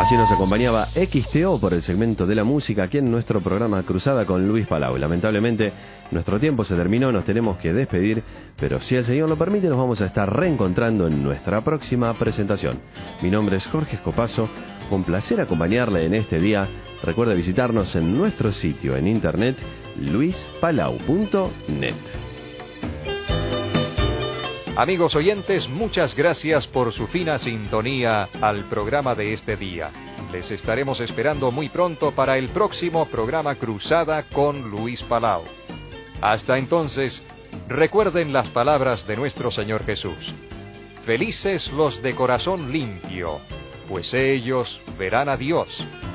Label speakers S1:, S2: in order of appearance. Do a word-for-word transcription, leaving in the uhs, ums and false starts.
S1: Así nos acompañaba X T O por el segmento de la música aquí en nuestro programa Cruzada con Luis Palau. Lamentablemente nuestro tiempo se terminó, nos tenemos que despedir, pero si el Señor lo permite nos vamos a estar reencontrando en nuestra próxima presentación. Mi nombre es Jorge Escopazo, un placer acompañarle en este día. Recuerde visitarnos en nuestro sitio en internet luis palau punto net.
S2: Amigos oyentes, muchas gracias por su fina sintonía al programa de este día. Les estaremos esperando muy pronto para el próximo programa Cruzada con Luis Palau. Hasta entonces, recuerden las palabras de nuestro Señor Jesús. Felices los de corazón limpio, pues ellos verán a Dios.